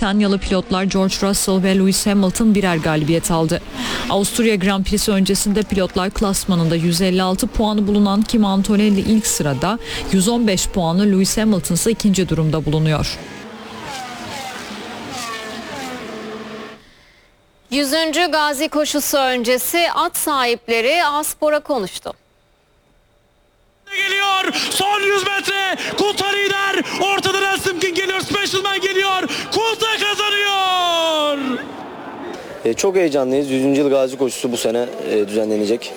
Britanyalı pilotlar George Russell ve Lewis Hamilton birer galibiyet aldı. Avusturya Grand Prix'si öncesinde pilotlar klasmanında 156 puanı bulunan Kim Antonelli ilk sırada, 115 puanlı Lewis Hamilton ise ikinci durumda bulunuyor. 100. Gazi koşusu öncesi at sahipleri A-Spor'a konuştu. Geliyor son 100 metre, Kulta lider, ortada Nelson King geliyor, Specialman geliyor, Kulta kazanıyor. Çok heyecanlıyız. 100. yıl Gazi koşusu bu sene düzenlenecek.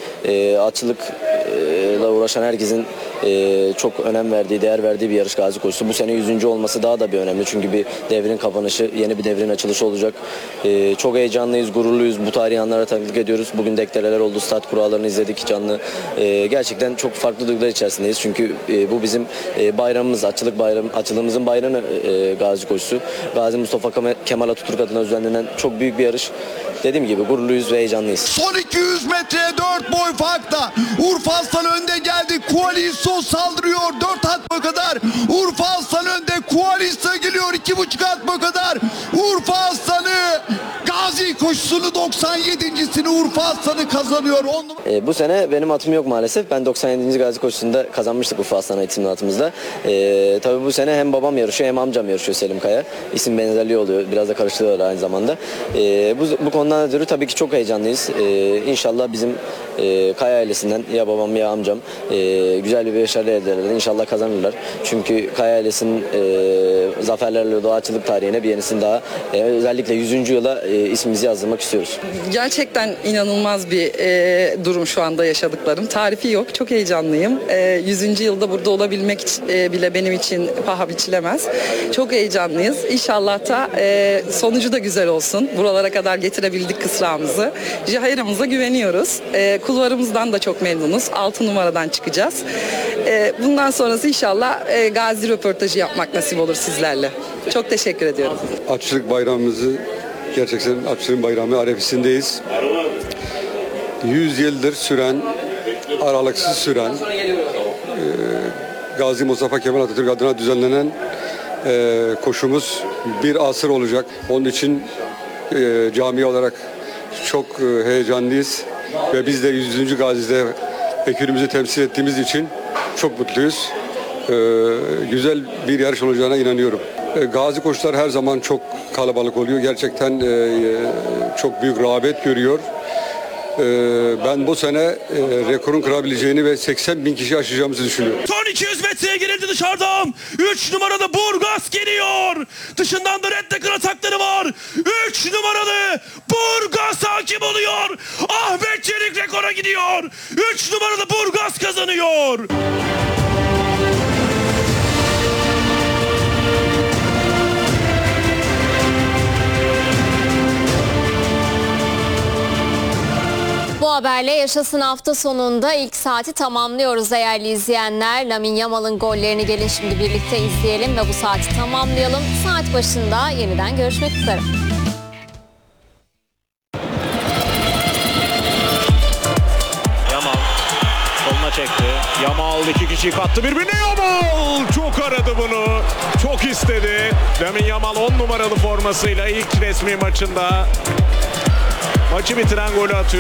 Atçılıkla uğraşan herkesin çok önem verdiği, değer verdiği bir yarış Gazi koşusu. Bu sene 100. olması daha da bir önemli. Çünkü bir devrin kapanışı, yeni bir devrin açılışı olacak. Çok heyecanlıyız, gururluyuz. Bu tarihi anlara tanıklık ediyoruz. Bugün deklaralar oldu, start kurallarını izledik canlı. Gerçekten çok farklı duygular içerisindeyiz. Çünkü bu bizim bayramımız, açılımımızın bayramı Gazi koşusu. Gazi Mustafa Kemal Atatürk adına düzenlenen çok büyük bir yarış. Dediğim gibi gururluyuz ve heyecanlıyız. Son 200 metreye 4 boy farkla Urfa Aslan önde geldi. Koalisyon saldırıyor 4 at boy kadar. Urfa Aslan önde, Koalisyon geliyor 2,5 at boy kadar. Urfa Aslanı Gazi koşusunu 97.sini Urfa Aslanı kazanıyor. Bu sene benim atım yok maalesef. Ben 97. Gazi koşusunda kazanmıştık Urfa Aslan isimli atımızda. Tabii bu sene hem babam yarışıyor hem amcam yarışıyor, Selim Kaya. İsim benzerliği oluyor. Biraz da karıştırıyorlar aynı zamanda. Bu konudan ötürü tabii ki çok heyecanlıyız. İnşallah bizim Kaya ailesinden ya babam ya amcam güzel bir başarı elde ederler. İnşallah kazanırlar. Çünkü Kaya ailesinin zaferlerle doğaçılık tarihine bir yenisini daha özellikle 100. yıla ismimizi yazdırmak istiyoruz. Gerçekten inanılmaz bir durum şu anda yaşadıklarım. Tarifi yok. Çok heyecanlıyım. 100. yılda burada olabilmek bile benim için paha biçilemez. Çok heyecanlıyız. İnşallah da sonucu da güzel olsun. Buralara kadar getirebildik kısrağımızı. Cihayir'imize güveniyoruz. Kulvarımızdan da çok memnunuz. 6 numaradan çıkacağız. Bundan sonrası inşallah Gazi röportajı yapmak nasip olur sizlerle. Çok teşekkür ediyorum. Atçılık bayramımızı, gerçekten atçılığın bayramı arefisindeyiz. 100 yıldır süren, aralıksız süren Gazi Mustafa Kemal Atatürk adına düzenlenen koşumuz bir asır olacak. Onun için cami olarak çok heyecanlıyız ve biz de 100. Gazi'de ekürümüzü temsil ettiğimiz için çok mutluyuz. Güzel bir yarış olacağına inanıyorum. Gazi koşular her zaman çok kalabalık oluyor. Gerçekten çok büyük rağbet görüyor. Ben bu sene rekorun kırabileceğini ve 80.000 kişi aşacağımızı düşünüyorum. Son 200 metreye girildi dışarıdan. 3 numaralı Burgas geliyor. Dışından da Reddecker atakları var. 3 numaralı Burgas hakim oluyor. Ahmet Çelik rekora gidiyor. 3 numaralı Burgas kazanıyor. Bu haberle yaşasın hafta sonunda ilk saati tamamlıyoruz değerli izleyenler. Lamine Yamal'ın gollerini gelin şimdi birlikte izleyelim ve bu saati tamamlayalım. Saat başında yeniden görüşmek üzere. Yamal soluna çekti. Yamal iki kişiyi kattı birbirine. Yamal çok aradı bunu. Çok istedi. Lamine Yamal 10 numaralı formasıyla ilk resmi maçında maçı bitiren golü atıyor.